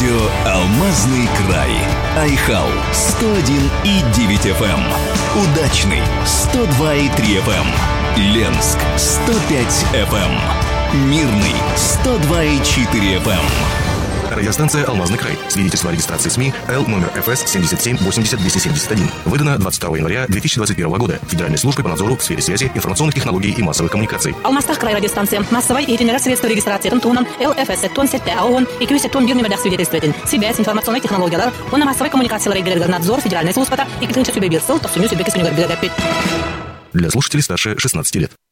Радио «Алмазный край». Айхал 101,9 FM. Удачный 102,3 FM. Ленск 105 FM. Мирный 102,4 FM. Радиостанция «Алмазный край». Свидетельство о регистрации СМИ Л номер ФС 77-80-271. Выдано 22 января 2021 года Федеральной службой по надзору в сфере связи, информационных технологий и массовых коммуникаций. Алмазтах край радиостанция. Массовой и средства регистрации тунан ЛФС тон сетте АОН и кюсе тон бирный свидетельствователь. Связь, информационные технологии, он на массовой коммуникации надзор Федеральной службы и к себе бирсел, то сумею себе кисуню. Для слушателей старше 16 лет.